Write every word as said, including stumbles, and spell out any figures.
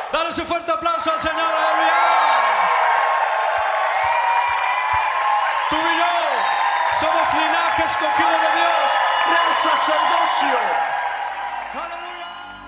Dale ese fuerte aplauso al Señor, aleluya. Tú y yo somos linaje escogido de Dios, real sacerdocio.